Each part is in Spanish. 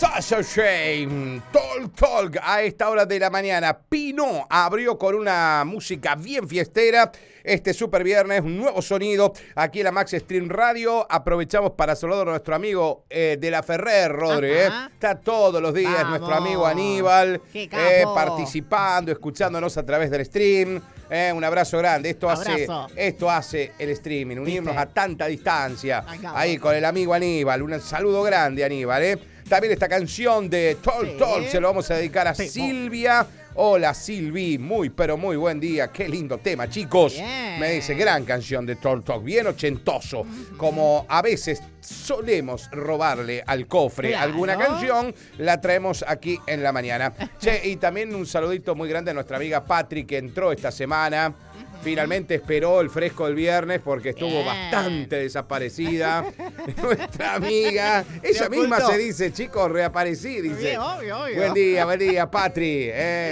Sasha Shane, Talk a esta hora de la mañana. Pino abrió con una música bien fiestera. Este super viernes, un nuevo sonido aquí en la Max Stream Radio. Aprovechamos para saludar a nuestro amigo de la Ferrer, Rodri. Está todos los días. Vamos. Nuestro amigo Aníbal participando, escuchándonos a través del stream. Un abrazo grande. Esto Abrazo. hace el streaming, unirnos ¿Viste? a tanta distancia. Acá, Ahí con el amigo Aníbal. Un saludo grande, Aníbal. También esta canción de Talk se lo vamos a dedicar a Silvia. Hola, Silvi. Muy, pero muy buen día. Qué lindo tema, chicos. Bien. Me dice, gran canción de Talk. Bien ochentoso. Como a veces solemos robarle al cofre Claro. alguna canción, la traemos aquí en la mañana. Che, y también un saludito muy grande a nuestra amiga Patri, que entró esta semana. Finalmente esperó el fresco del viernes porque estuvo Bien. bastante desaparecida. Nuestra amiga. Ella misma ocultó. se dice, chicos, reaparecí. Dice, Bien, obvio. buen día, Patri.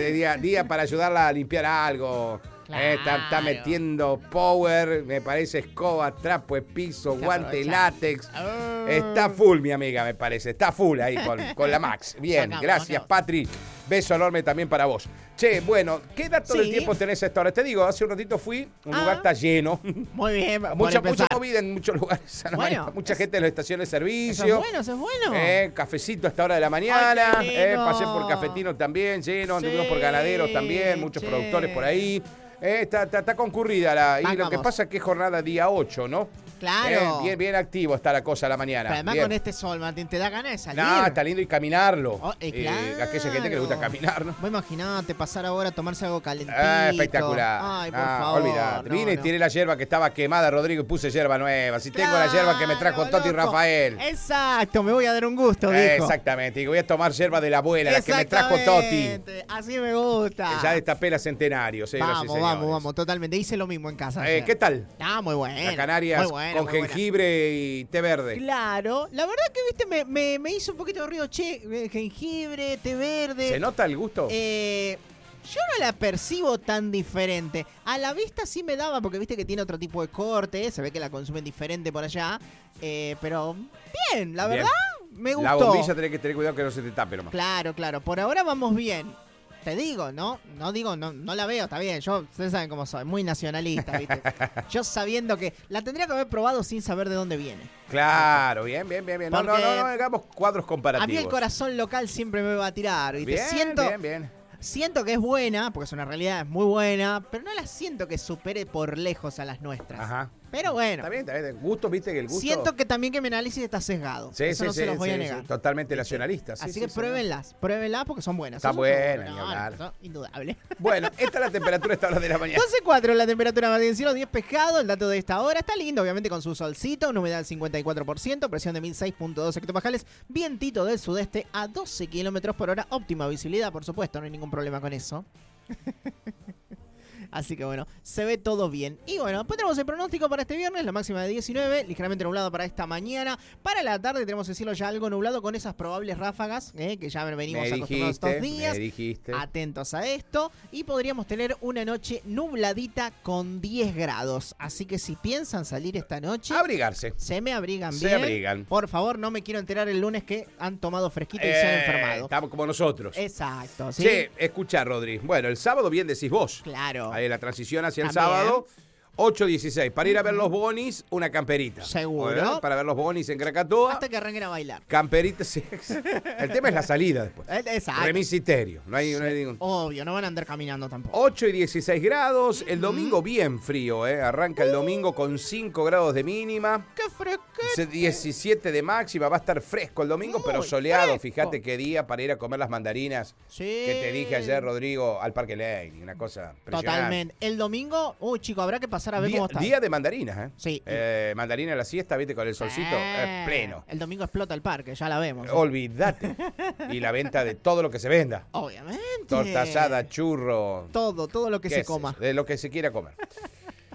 Día para ayudarla a limpiar algo. Está Claro. metiendo power, me parece escoba, trapo de piso, Hay que guante aprovechar. látex. Está full, mi amiga, me parece. Está full ahí con la Max. Bien, Sacamos, gracias, sacamos. Patri. Beso enorme también para vos. Che, bueno, ¿qué dato del Sí. tiempo tenés a esta hora? Te digo, hace un ratito fui, un lugar está lleno. Muy bien, por Mucha empezar. movida en muchos lugares. a la Bueno, mañana. Mucha es- gente en las estaciones de Eso servicio. es bueno. Cafecito a esta hora de la mañana. Ay, qué lindo. Pasé por Cafetino también, lleno. Anduvimos por Ganaderos también, muchos sí. productores por ahí. Está concurrida. Y lo que Vamos. pasa es que es jornada día 8, ¿no? Claro. Bien activo está la cosa a la mañana. Pero además Bien. con este sol, Martín, te da ganas de salir. No, está lindo y caminarlo. Claro. Aquella gente que le gusta caminar, ¿no? Vos imaginate pasar ahora a tomarse algo calentito. Espectacular. Ay, por favor. Olvidate. no, Vine y no. tiré la yerba que estaba quemada, Rodrigo, y puse yerba nueva. Si tengo la yerba que me trajo Claro, Toti loco. Rafael. Exacto, me voy a dar un gusto, dijo. Exactamente. Y voy a tomar yerba de la abuela, la que me trajo Toti. Exactamente, así me gusta. Ya destapé la Centenario, señoras y señores. Vamos, totalmente. Hice lo mismo en casa. ayer. ¿Qué tal? Ah, muy buena. La Canarias muy buena, con muy buena. jengibre y té verde. Claro, la verdad que, viste, me hizo un poquito de ruido, jengibre, té verde. ¿Se nota el gusto? Yo no la percibo tan diferente. A la vista sí me daba, porque viste que tiene otro tipo de corte, se ve que la consumen diferente por allá. Pero bien, la Bien. verdad, me gustó. La bombilla tenés que tener cuidado que no se te tape nomás. Claro, por ahora vamos bien. Te digo, no la veo, está bien. Ustedes saben cómo soy, muy nacionalista, ¿viste? Yo sabiendo que la tendría que haber probado sin saber de dónde viene. Claro, bien. No, Porque hagamos cuadros comparativos. A mí el corazón local siempre me va a tirar, ¿viste? Bien. Siento que es buena, porque es una realidad, es muy buena, pero no la siento que supere por lejos a las nuestras. Ajá. Pero bueno, Está bien. Gusto, viste que el gusto. siento que también que mi análisis está sesgado. Eso no se los voy a negar. Totalmente nacionalista. Sí, Así sí, que sí, pruébenlas porque son buenas. Está Eso buena, son ni buenas. hablar. Eso, indudable. Bueno, esta es la temperatura a esta hora de la mañana. 12.4 la temperatura más del cielo, 10 pescado, el dato de esta hora. Está lindo, obviamente, con su solcito, una humedad del 54%, presión de 1006.2 hectopascales, vientito del sudeste a 12 kilómetros por hora, óptima visibilidad, por supuesto, no hay ningún problema con eso. Así que bueno, se ve todo bien. Y bueno, después tenemos el pronóstico para este viernes, la máxima de 19, ligeramente nublado para esta mañana. Para la tarde tenemos el cielo ya algo nublado con esas probables ráfagas, que ya venimos acostumbrados estos días. Me dijiste. Atentos a esto. Y podríamos tener una noche nubladita con 10 grados. Así que si piensan salir esta noche, Abrigarse. se me abrigan Se bien. abrigan. Por favor, no me quiero enterar el lunes que han tomado fresquito y se han enfermado. Estamos como nosotros. Exacto, ¿sí? Che, escuchá, Rodri. Bueno, el sábado bien decís vos. Claro. Ahí la transición hacia el También. sábado. 8:16. Para ir a ver los bonis, una camperita. Seguro. Para ver los bonis en Krakatoa. Hasta que arranquen a bailar. Camperita, sí. El tema es la salida después. Exacto. Remisiterio. No hay ningún. Obvio, no van a andar caminando tampoco. 8:16 grados. El domingo bien frío, ¿eh? Arranca el domingo con 5 grados de mínima. ¡Qué fresquete! 17 de máxima. Va a estar fresco el domingo, Muy pero soleado. fresco. Fíjate qué día para ir a comer las mandarinas Sí. que te dije ayer, Rodrigo, al Parque Ley. Una cosa impresionante. Totalmente. El domingo, chico, habrá que pasar a ver cómo está. Día de mandarinas, ¿eh? Sí. Mandarina a la siesta, viste, con el solcito pleno. El domingo explota el parque, ya la vemos. Olvídate. Y la venta de todo lo que se venda. Obviamente. Torta asada, churro. Todo lo que qué se sé coma. yo, de lo que se quiera comer.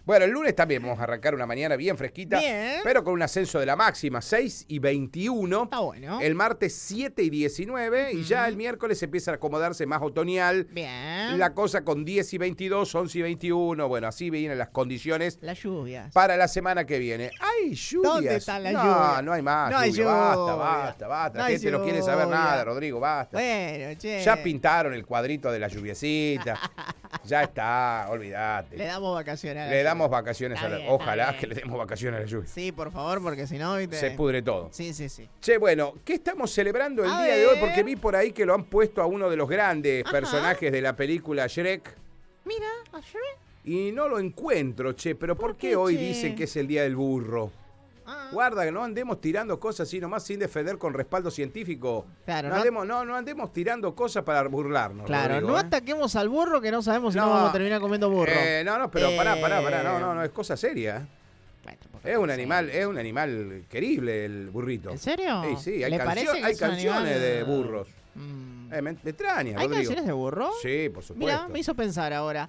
Bueno, el lunes también vamos a arrancar una mañana bien fresquita, Bien. pero con un ascenso de la máxima, 6 y 21. Está bueno. El martes 7 y 19 y ya el miércoles empieza a acomodarse más otoñal. Bien. La cosa con 10 y 22, 11 y 21. Bueno, así vienen las condiciones Las lluvias. para la semana que viene. ¡Hay lluvias! ¿Dónde están las no, lluvias? no hay más No hay lluvia. lluvia. Basta. No La hay gente no quiere saber lluvia. nada, Rodrigo, basta. Bueno, che. Ya pintaron el cuadrito de la lluviecita. Ya está, olvídate. Le damos vacaciones a la Le lluvia. damos vacaciones Está a la bien, está Ojalá bien. que le demos vacaciones a la lluvia. Sí, por favor, porque si no, ¿viste? Se pudre todo. Sí. Che, bueno, ¿qué estamos celebrando el A día de hoy? ver. Porque vi por ahí que lo han puesto a uno de los grandes Ajá. personajes de la película Shrek. Mira, ayer. Y no lo encuentro, che. Pero ¿por qué qué, hoy che? dicen que es el día del burro? Ah. Guarda, que no andemos tirando cosas así nomás sin defender con respaldo científico. Claro, no andemos tirando cosas para burlarnos. Claro, Rodrigo, no ¿eh? ataquemos al burro que no sabemos si no No, vamos a terminar comiendo burro. No, pero pará. No, es cosa seria. Bueno, por Es favor, un animal, es un animal querible el burrito. ¿En serio? Sí, hay, ¿Le parece que hay es un canciones animal? de burros. Me extraña, ¿Hay Rodrigo. canciones de burro? Sí, por supuesto. Mira, me hizo pensar ahora.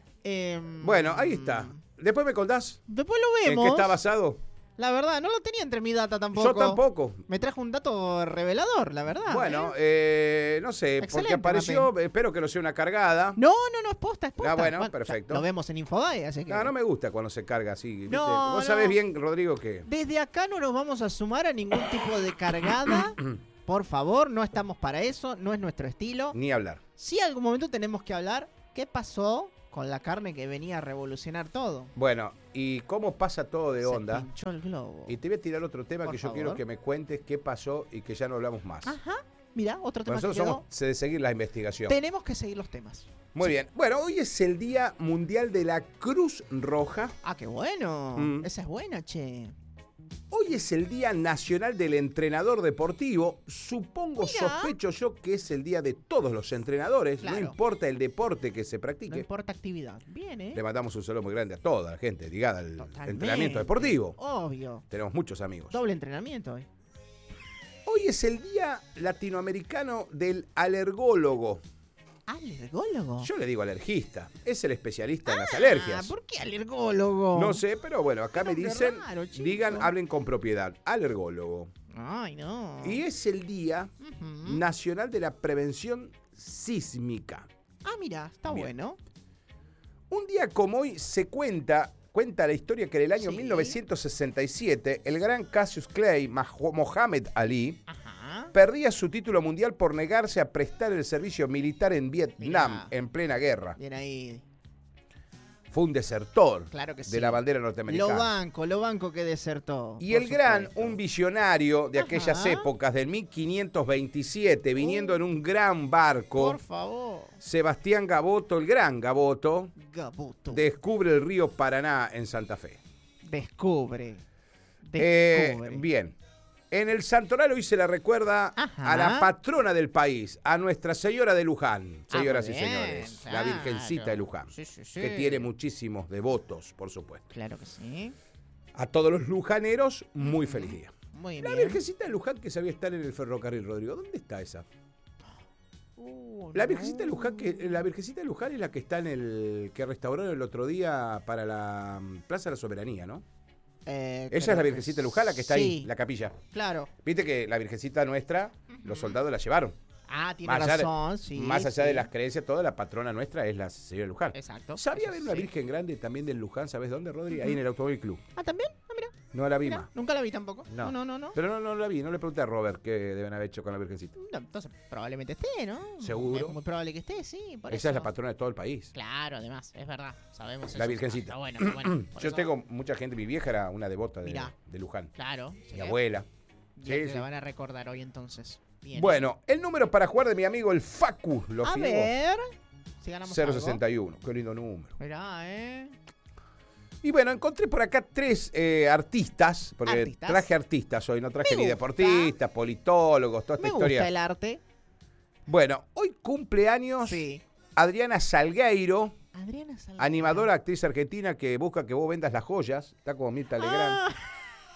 Bueno, ahí está. Después me contás Después lo en vemos. qué está basado. La verdad, no lo tenía entre mi data tampoco. Yo tampoco. Me trajo un dato revelador, la verdad. Bueno, no sé, Excelente, porque apareció, espero que no sea una cargada. No, es posta, es posta. Ah, bueno, perfecto. Lo vemos en Infobae, así que... No me gusta cuando se carga así. ¿viste? No, Vos sabés no. bien, Rodrigo, que... Desde acá no nos vamos a sumar a ningún tipo de cargada. Por favor, no estamos para eso, no es nuestro estilo. Ni hablar. Sí, algún momento tenemos que hablar qué pasó con la carne que venía a revolucionar todo. Bueno, ¿y cómo pasa todo de Se onda? pinchó el globo. Y te voy a tirar otro tema Por que yo favor. quiero que me cuentes qué pasó y que ya no hablamos más. Ajá, mira, otro tema que Nosotros quedó. somos de seguir la investigación. Tenemos que seguir los temas. Muy bien. Bueno, hoy es el Día Mundial de la Cruz Roja. Ah, qué bueno. Esa es buena, che. Hoy es el Día Nacional del Entrenador Deportivo. Supongo, Mira. sospecho yo que es el día de todos los entrenadores. Claro. No importa el deporte que se No practique. importa actividad. Bien, ¿eh? Le mandamos un saludo muy grande a toda la gente ligada al Totalmente. entrenamiento deportivo. Obvio. Tenemos muchos amigos. Doble entrenamiento hoy. Hoy es el Día Latinoamericano del Alergólogo. ¿Alergólogo? Yo le digo alergista. Es el especialista en las alergias. ¿Por qué alergólogo? No sé, pero bueno, acá Qué me nombre dicen, raro, chico. digan, hablen con propiedad. Alergólogo. Ay, no. Y es el Día Ujú. Nacional de la Prevención Sísmica. Ah, mira, está Bien. bueno. Un día como hoy se cuenta la historia que en el año Sí. 1967 el gran Cassius Clay, Mohamed Ali, Ajá. perdía su título mundial por negarse a prestar el servicio militar en Vietnam Mirá. en plena guerra. Bien ahí. Fue un desertor Claro que sí. de la bandera norteamericana. Lo banco que desertó. Y por el gran, supuesto. un visionario de aquellas Ajá. épocas, del 1527, viniendo en un gran barco, Por favor. Sebastián Gaboto, el gran Gaboto, Gabuto. descubre el río Paraná en Santa Fe. Descubre. Bien. En el santoral hoy se la recuerda Ajá. a la patrona del país, a Nuestra Señora de Luján, Ah, señoras y muy bien, señores, la claro. Virgencita de Luján, Sí, sí, sí. que tiene muchísimos devotos, por supuesto. Claro que sí. A todos los lujaneros, muy feliz día. Muy La bien. Virgencita de Luján que sabía estar en el ferrocarril, Rodrigo, ¿dónde está esa? La Virgencita de Luján, la Virgencita de Luján es la que está en el que restauraron el otro día para la Plaza de la Soberanía, ¿no? Esa es la Virgencita de Luján, la que está ahí, la capilla. Claro. Viste que la Virgencita nuestra, los soldados la llevaron. Ah, tiene Más allá de- razón, sí. Más allá sí. de las creencias, toda la patrona nuestra es la Señora de Luján. Exacto. ¿Sabía Eso haber una sí. Virgen grande también del Luján? ¿Sabes dónde, Rodri? Ahí en el Automóvil Club. Ah, ¿también? Ah, mira. No la vi Mira, más. nunca la vi tampoco. No. No. Pero no la vi, no le pregunté a Robert qué deben haber hecho con la Virgencita. No, entonces, probablemente esté, ¿no? Seguro. Es muy probable que esté, sí. Por Esa eso. es la patrona de todo el país. Claro, además, es verdad. Sabemos eso. La Virgencita. Está bueno, está bueno. Por Yo eso- tengo mucha gente, mi vieja era una devota Mirá. de Luján. Claro. Mi abuela. Bien, Sí, sí. la van a recordar hoy entonces. Bien. Bueno, el número para jugar de mi amigo el Facu, lo a firmo. ver. Si ganamos algo. 061, qué lindo número. Mirá, Y bueno, encontré por acá tres artistas, porque ¿Artistas? traje artistas hoy, no traje Me ni gusta. deportistas, politólogos, toda esta Me gusta historia. el arte. Bueno, hoy cumple años Sí. Adriana Salgueiro, Adriana Salgado. animadora, actriz argentina que busca que vos vendas las joyas. Está como Mirta Legrand. Ah,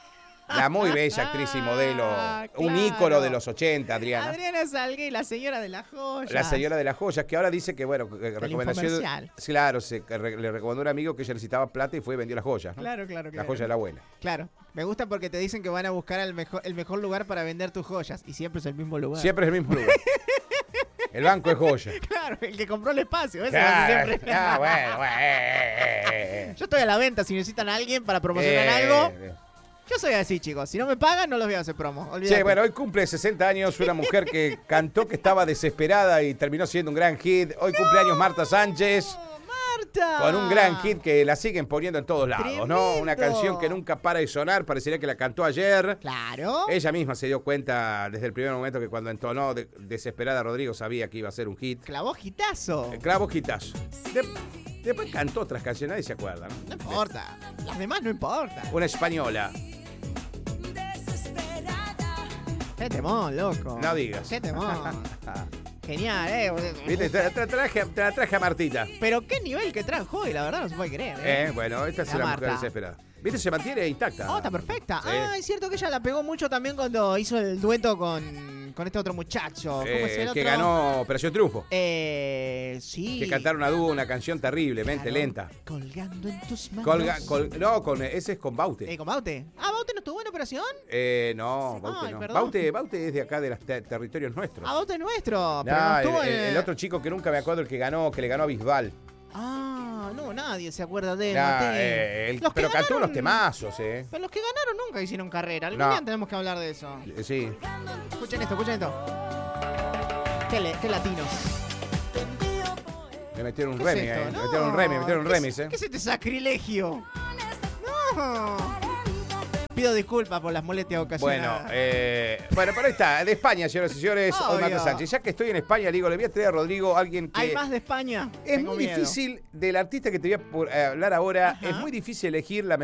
La muy bella actriz y modelo. Un Claro. ícono de los 80, Adriana. Adriana Salgué, la señora de las joyas. La señora de las joyas, que ahora dice que, bueno, recomendación. infomercial. Claro, le recomendó a un amigo que ella necesitaba plata y fue y vendió las joyas, ¿no? Claro. La joya de la abuela. Claro. Me gusta porque te dicen que van a buscar el mejor lugar para vender tus joyas. Y siempre es el mismo lugar. Siempre es el mismo lugar. El banco es joya. Claro, el que compró el espacio. Ese Claro. siempre. Bueno. Yo estoy a la venta si necesitan a alguien para promocionar algo. Yo soy así, chicos. Si no me pagan, no los voy a hacer promo. Olvídate. Sí, bueno, hoy cumple 60 años una mujer que cantó que estaba desesperada y terminó siendo un gran hit. Hoy cumpleaños Marta Sánchez. ¡Marta! Con un gran hit que la siguen poniendo en todos lados, ¿no? Tremendo. Una canción que nunca para de sonar, parecería que la cantó ayer. Claro. Ella misma se dio cuenta desde el primer momento que cuando entonó Desesperada Rodrigo sabía que iba a ser un hit. Clavó hitazo. Clavo hitazo. Después cantó otras canciones, nadie se acuerda, ¿no? No importa. Las demás no importa. Una española. Qué temón, loco. No digas. Qué temón. Genial, ¿Viste? Te la traje a Martita. Pero qué nivel que trajo hoy, la verdad no se puede creer. Bueno, esta es La una Marta. mujer desesperada. ¿Viste? Se mantiene intacta. Oh, está perfecta. Sí. Ah, es cierto que ella la pegó mucho también cuando hizo el dueto con este otro muchacho. ¿Cómo es el otro? Que ganó Operación Triunfo. Sí. Que cantaron a dúo una canción terriblemente Claro. lenta. Colgando en tus manos. Ese es con Baute. ¿Con Baute? Ah, ¿Baute no estuvo en operación? No, Baute Ay, no. perdón. Baute es de acá, de los territorios nuestros. Ah, Baute es nuestro. Pero No, no estuvo el otro chico que nunca me acuerdo, el que le ganó a Bisbal. Ah, no, nadie se acuerda de él. Nah, Mateo. Los que pero cantó ganaron- unos temazos, Pero los que ganaron nunca hicieron carrera. Algún No. día tenemos que hablar de eso. Sí. Escuchen esto. Qué latinos. Me metieron un ¿Qué remix, es esto? Me No. metieron un remix, ¿Qué es este sacrilegio? No. Pido disculpas por las molestias Bueno, ocasionadas. pero ahí está, de España, señoras y señores, hoy Obvio. Marta Sánchez. Ya que estoy en España, le digo, le voy a traer a Rodrigo alguien que... ¿Hay más de España? Es Tengo muy miedo. difícil, del artista que te voy a hablar ahora, Ajá. es muy difícil elegir la